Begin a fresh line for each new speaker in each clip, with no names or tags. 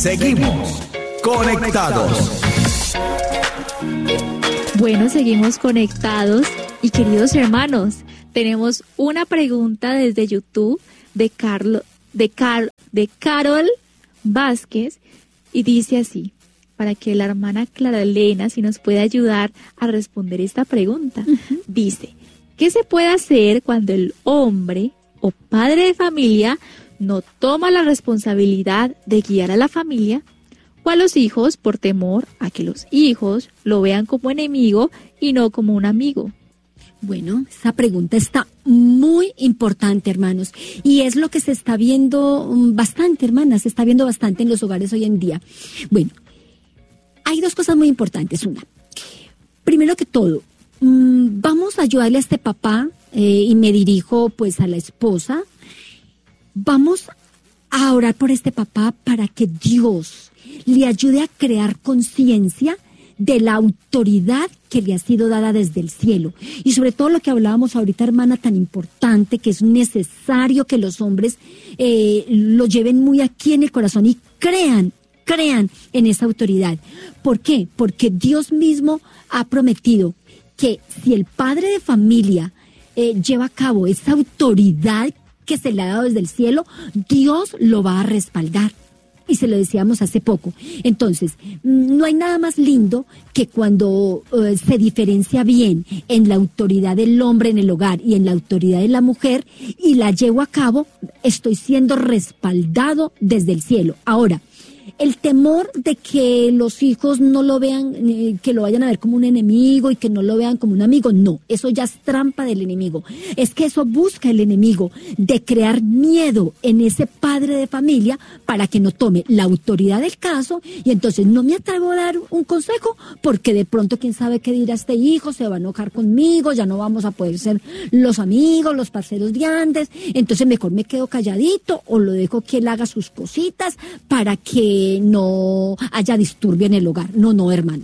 Seguimos conectados.
Bueno, seguimos conectados y queridos hermanos, tenemos una pregunta desde YouTube de Carol Vázquez y dice así, para que la hermana Clara Elena si nos puede ayudar a responder esta pregunta. Dice, ¿qué se puede hacer cuando el hombre o padre de familia no toma la responsabilidad de guiar a la familia o a los hijos por temor a que los hijos lo vean como enemigo y no como un amigo?
Bueno, esa pregunta está muy importante, hermanos, y es lo que se está viendo bastante, hermanas, se está viendo bastante en los hogares hoy en día. Bueno, hay dos cosas muy importantes. Una, primero que todo, vamos a ayudarle a este papá, y me dirijo pues a la esposa, vamos a orar por este papá para que Dios le ayude a crear conciencia de la autoridad que le ha sido dada desde el cielo. Y sobre todo lo que hablábamos ahorita, hermana, tan importante, que es necesario que los hombres lo lleven muy aquí en el corazón y crean en esa autoridad. ¿Por qué? Porque Dios mismo ha prometido que si el padre de familia lleva a cabo esa autoridad que se le ha dado desde el cielo, Dios lo va a respaldar. Y se lo decíamos hace poco. Entonces, no hay nada más lindo que cuando se diferencia bien en la autoridad del hombre en el hogar y en la autoridad de la mujer y la llevo a cabo, estoy siendo respaldado desde el cielo. Ahora, el temor de que los hijos no lo vean, que lo vayan a ver como un enemigo y que no lo vean como un amigo, no, eso ya es trampa del enemigo. Es que eso busca el enemigo, de crear miedo en ese padre de familia para que no tome la autoridad del caso y entonces no me atrevo a dar un consejo porque de pronto quién sabe qué dirá este hijo, se va a enojar conmigo, ya no vamos a poder ser los amigos, los parceros de antes, entonces mejor me quedo calladito o lo dejo que él haga sus cositas para que no haya disturbio en el hogar. No, hermano.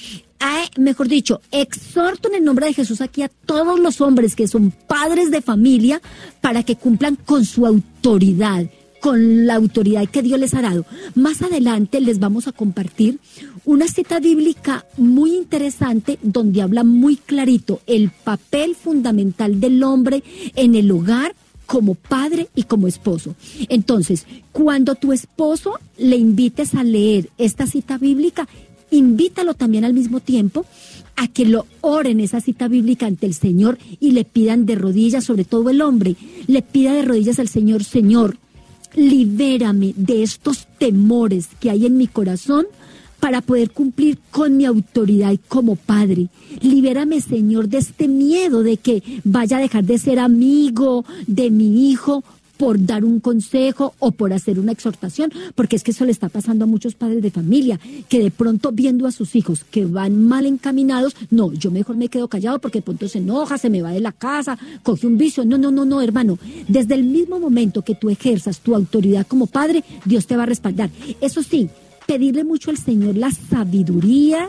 Mejor dicho, exhorto en el nombre de Jesús aquí a todos los hombres que son padres de familia para que cumplan con su autoridad, con la autoridad que Dios les ha dado. Más adelante les vamos a compartir una cita bíblica muy interesante donde habla muy clarito el papel fundamental del hombre en el hogar como padre y como esposo. Entonces, cuando tu esposo le invites a leer esta cita bíblica, invítalo también al mismo tiempo a que lo oren esa cita bíblica ante el Señor y le pidan de rodillas, sobre todo el hombre, le pida de rodillas al Señor, Señor, libérame de estos temores que hay en mi corazón para poder cumplir con mi autoridad como padre. Libérame, Señor, de este miedo de que vaya a dejar de ser amigo de mi hijo por dar un consejo o por hacer una exhortación, porque es que eso le está pasando a muchos padres de familia, que de pronto viendo a sus hijos que van mal encaminados, no, yo mejor me quedo callado porque de pronto se enoja, se me va de la casa, coge un vicio. No, hermano, desde el mismo momento que tú ejerzas tu autoridad como padre, Dios te va a respaldar. Eso sí, pedirle mucho al Señor la sabiduría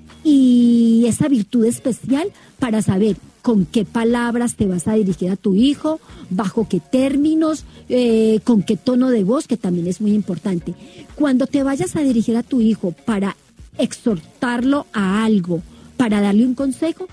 y esa virtud especial para saber con qué palabras te vas a dirigir a tu hijo, bajo qué términos, con qué tono de voz, que también es muy importante. Cuando te vayas a dirigir a tu hijo para exhortarlo a algo, para darle un consejo,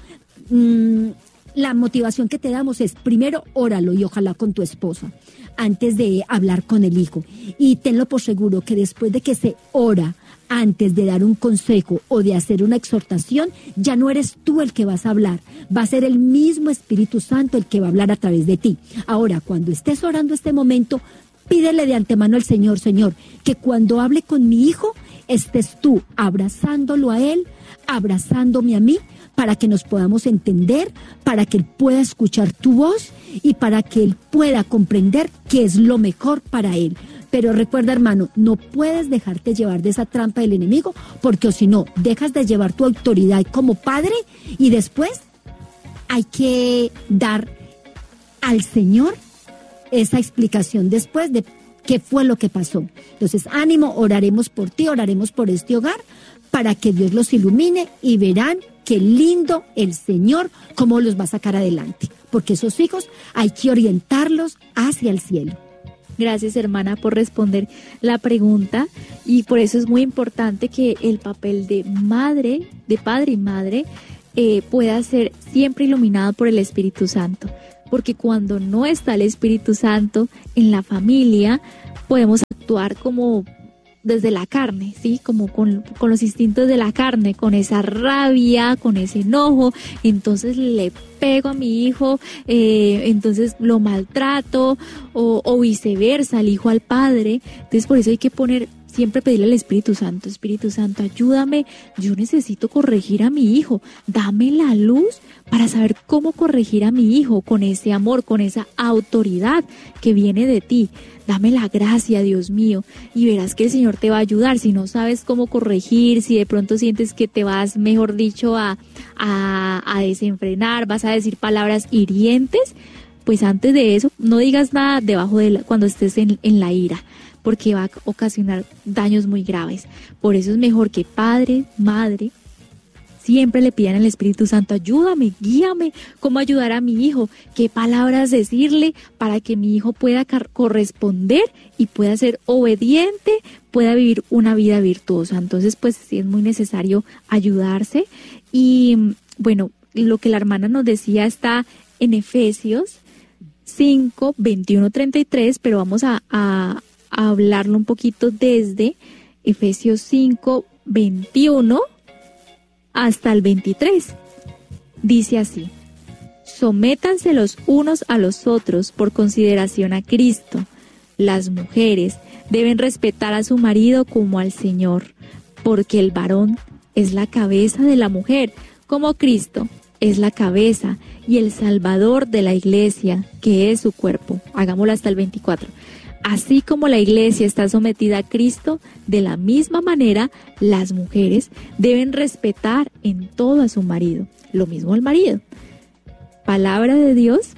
la motivación que te damos es, primero, óralo y ojalá con tu esposa, antes de hablar con el hijo. Y tenlo por seguro que después de que se ora, antes de dar un consejo o de hacer una exhortación, ya no eres tú el que vas a hablar, va a ser el mismo Espíritu Santo el que va a hablar a través de ti. Ahora, cuando estés orando este momento, pídele de antemano al Señor, Señor, que cuando hable con mi hijo, estés tú abrazándolo a él, abrazándome a mí, para que nos podamos entender, para que él pueda escuchar tu voz y para que él pueda comprender qué es lo mejor para él. Pero recuerda, hermano, no puedes dejarte llevar de esa trampa del enemigo, porque o si no, dejas de llevar tu autoridad como padre y después hay que dar al Señor esa explicación después de qué fue lo que pasó. Entonces, ánimo, oraremos por ti, oraremos por este hogar para que Dios los ilumine y verán qué lindo el Señor, cómo los va a sacar adelante. Porque esos hijos hay que orientarlos hacia el cielo.
Gracias, hermana, por responder la pregunta, y por eso es muy importante que el papel de madre, de padre y madre, pueda ser siempre iluminado por el Espíritu Santo, porque cuando no está el Espíritu Santo en la familia, podemos actuar como desde la carne, ¿sí? Como con los instintos de la carne, con esa rabia, con ese enojo. Entonces le pego a mi hijo, entonces lo maltrato, o viceversa, al hijo al padre. Entonces por eso hay que siempre pedirle al Espíritu Santo: Espíritu Santo, ayúdame, yo necesito corregir a mi hijo, dame la luz para saber cómo corregir a mi hijo con ese amor, con esa autoridad que viene de ti. Dame la gracia, Dios mío, y verás que el Señor te va a ayudar. Si no sabes cómo corregir, si de pronto sientes que te vas, mejor dicho, a desenfrenar, vas a decir palabras hirientes, pues antes de eso, no digas nada cuando estés en la ira, porque va a ocasionar daños muy graves. Por eso es mejor que padre, madre, siempre le pidan al Espíritu Santo: ayúdame, guíame, cómo ayudar a mi hijo, qué palabras decirle para que mi hijo pueda corresponder y pueda ser obediente, pueda vivir una vida virtuosa. Entonces, pues sí es muy necesario ayudarse. Y bueno, lo que la hermana nos decía está en Efesios 5, 21, 33, pero vamos a hablarlo un poquito desde Efesios 5, 21 hasta el 23. Dice así: sométanse los unos a los otros por consideración a Cristo. Las mujeres deben respetar a su marido como al Señor, porque el varón es la cabeza de la mujer, como Cristo es la cabeza y el Salvador de la iglesia, que es su cuerpo. Hagámoslo hasta el 24. Así como la iglesia está sometida a Cristo, de la misma manera las mujeres deben respetar en todo a su marido, lo mismo al marido. Palabra de Dios.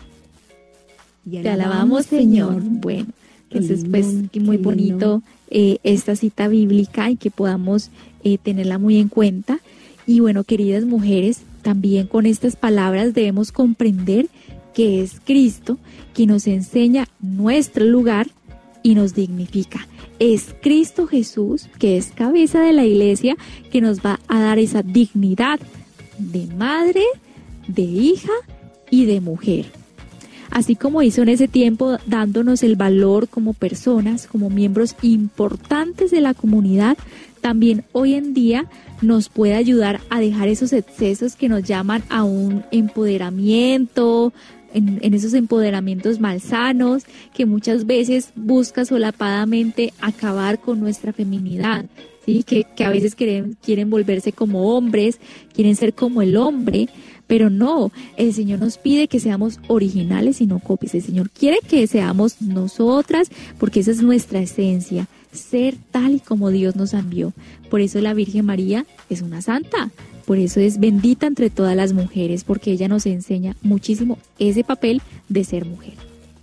Te alabamos, Señor. Bueno, entonces pues muy bonito esta cita bíblica, y que podamos tenerla muy en cuenta. Y bueno, queridas mujeres, también con estas palabras debemos comprender que es Cristo quien nos enseña nuestro lugar y nos dignifica. Es Cristo Jesús, que es cabeza de la iglesia, que nos va a dar esa dignidad de madre, de hija y de mujer. Así como hizo en ese tiempo, dándonos el valor como personas, como miembros importantes de la comunidad, también hoy en día nos puede ayudar a dejar esos excesos que nos llaman a un empoderamiento, en esos empoderamientos malsanos, que muchas veces busca solapadamente acabar con nuestra feminidad, ¿sí? Que a veces quieren volverse como hombres, quieren ser como el hombre, pero no, el Señor nos pide que seamos originales y no copias. El Señor quiere que seamos nosotras, porque esa es nuestra esencia, ser tal y como Dios nos envió. Por eso la Virgen María es una santa. Por eso es bendita entre todas las mujeres, porque ella nos enseña muchísimo ese papel de ser mujer.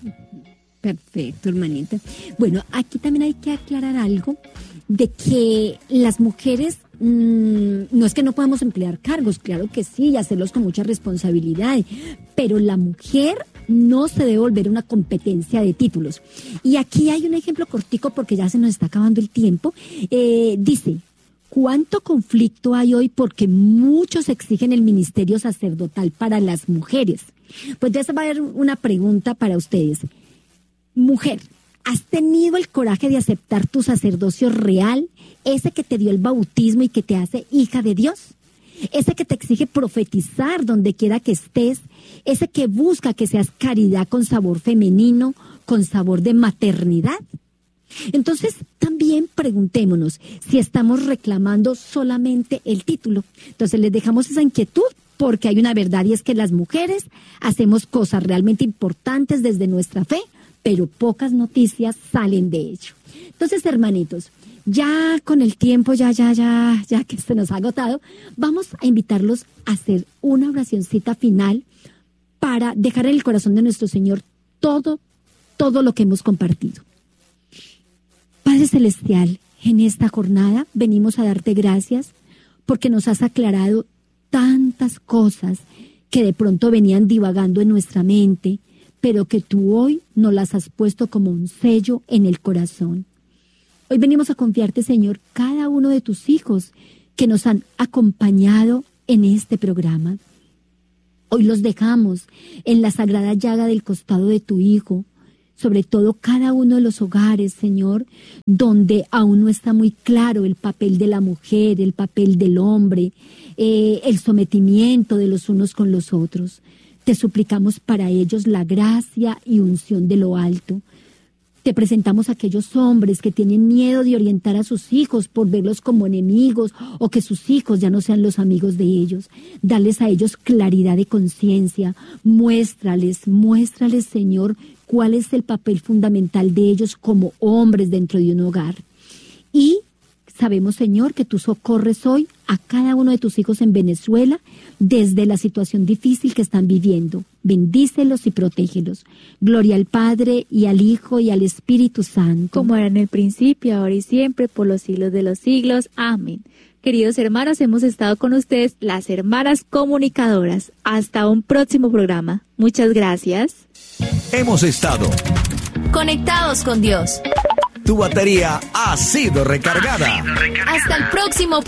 Perfecto, hermanita. Bueno, aquí también hay que aclarar algo de que las mujeres, no es que no podamos emplear cargos, claro que sí, y hacerlos con mucha responsabilidad, pero la mujer no se debe volver una competencia de títulos. Y aquí hay un ejemplo cortico porque ya se nos está acabando el tiempo. Dice: ¿cuánto conflicto hay hoy porque muchos exigen el ministerio sacerdotal para las mujeres? Pues ya se va a ver una pregunta para ustedes. Mujer, ¿has tenido el coraje de aceptar tu sacerdocio real? Ese que te dio el bautismo y que te hace hija de Dios. Ese que te exige profetizar donde quiera que estés. Ese que busca que seas caridad con sabor femenino, con sabor de maternidad. Entonces, también preguntémonos si estamos reclamando solamente el título. Entonces, les dejamos esa inquietud porque hay una verdad, y es que las mujeres hacemos cosas realmente importantes desde nuestra fe, pero pocas noticias salen de ello. Entonces, hermanitos, ya con el tiempo, ya que se nos ha agotado, vamos a invitarlos a hacer una oracioncita final para dejar en el corazón de nuestro Señor todo lo que hemos compartido. Padre Celestial, en esta jornada venimos a darte gracias porque nos has aclarado tantas cosas que de pronto venían divagando en nuestra mente, pero que tú hoy nos las has puesto como un sello en el corazón. Hoy venimos a confiarte, Señor, cada uno de tus hijos que nos han acompañado en este programa. Hoy los dejamos en la sagrada llaga del costado de tu Hijo, sobre todo cada uno de los hogares, Señor, donde aún no está muy claro el papel de la mujer, el papel del hombre, el sometimiento de los unos con los otros. Te suplicamos para ellos la gracia y unción de lo alto. Te presentamos a aquellos hombres que tienen miedo de orientar a sus hijos por verlos como enemigos o que sus hijos ya no sean los amigos de ellos. Dales a ellos claridad de conciencia. Muéstrales, Señor, cuál es el papel fundamental de ellos como hombres dentro de un hogar. Y sabemos, Señor, que tú socorres hoy a cada uno de tus hijos en Venezuela desde la situación difícil que están viviendo. Bendícelos y protégelos. Gloria al Padre, y al Hijo, y al Espíritu Santo.
Como era en el principio, ahora y siempre, por los siglos de los siglos. Amén. Queridos hermanos, hemos estado con ustedes, las hermanas comunicadoras. Hasta un próximo programa. Muchas gracias.
Hemos estado
conectados con Dios.
Tu batería ha sido recargada.
Hasta el próximo